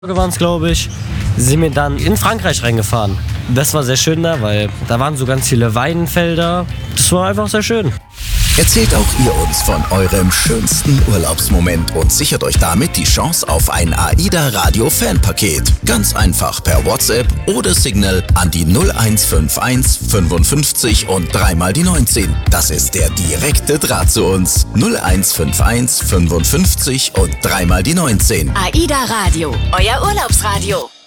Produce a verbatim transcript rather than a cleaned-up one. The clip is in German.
waren es, glaube ich, sind wir dann in Frankreich reingefahren. Das war sehr schön da, weil da waren so ganz viele Weinfelder. Das war einfach sehr schön. Erzählt auch ihr uns von eurem schönsten Urlaubsmoment und sichert euch damit die Chance auf ein AIDA Radio Fanpaket. Ganz einfach per WhatsApp oder Signal an die null eins fünf eins fünfundfünfzig und dreimal die neunzehn. Das ist der direkte Draht zu uns. null eins fünf eins fünfundfünfzig und dreimal die neunzehn. AIDA Radio, euer Urlaubsradio.